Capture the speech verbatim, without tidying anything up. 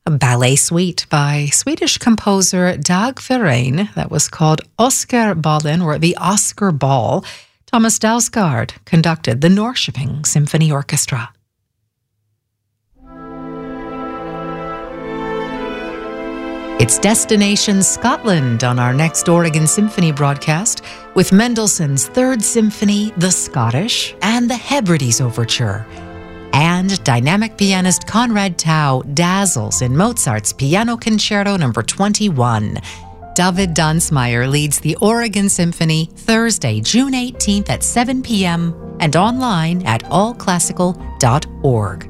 a ballet suite by Swedish composer Dag Verheyen that was called Oscarballen, or the Oscar Ball. Thomas Dausgaard conducted the Norrköping Symphony Orchestra. It's Destination Scotland on our next Oregon Symphony broadcast with Mendelssohn's Third Symphony, The Scottish, and the Hebrides Overture. And dynamic pianist Conrad Tao dazzles in Mozart's Piano Concerto number twenty-one. David Dunsmeyer leads the Oregon Symphony Thursday, June eighteenth at seven p.m. and online at all classical dot org.